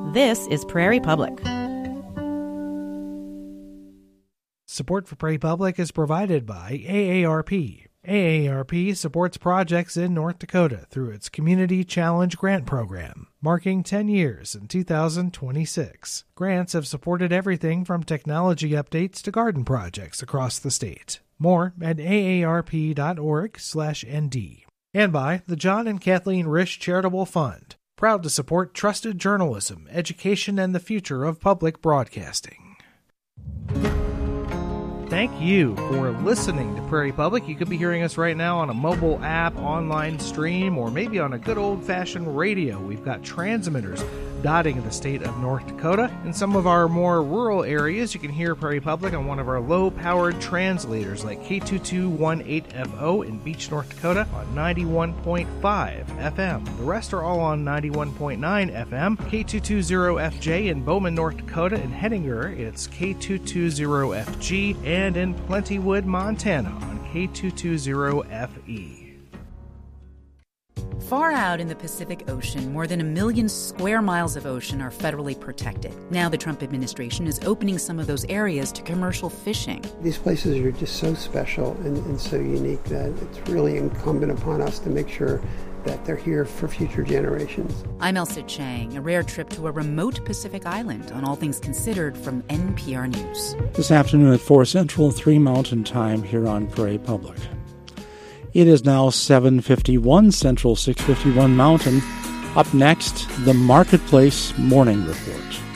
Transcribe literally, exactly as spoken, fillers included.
This is Prairie Public. Support for Prairie Public is provided by A A R P. A A R P supports projects in North Dakota through its Community Challenge Grant Program, marking ten years in two thousand twenty-six. Grants have supported everything from technology updates to garden projects across the state. More at aarp.org slash ND. And by the John and Kathleen Risch Charitable Fund, proud to support trusted journalism, education, and the future of public broadcasting. Thank you for listening to Prairie Public. You could be hearing us right now on a mobile app, online stream, or maybe on a good old-fashioned radio. We've got transmitters dotting the state of North Dakota. In some of our more rural areas, you can hear Prairie Public on one of our low-powered translators like K two two one eight F O in Beach, North Dakota on ninety-one point five F M. The rest are all on ninety-one point nine F M. K two two zero F J in Bowman, North Dakota. In Hettinger, it's K two two zero F G. And in Plentywood, Montana on K two two zero F E. Far out in the Pacific Ocean, more than a million square miles of ocean are federally protected. Now the Trump administration is opening some of those areas to commercial fishing. These places are just so special and, and so unique that it's really incumbent upon us to make sure that they're here for future generations. I'm Elsa Chang, a rare trip to a remote Pacific island on All Things Considered from N P R News. This afternoon at four Central, three Mountain Time here on Prairie Public. It is now seven fifty-one Central, six fifty-one Mountain. Up next, the Marketplace Morning Report.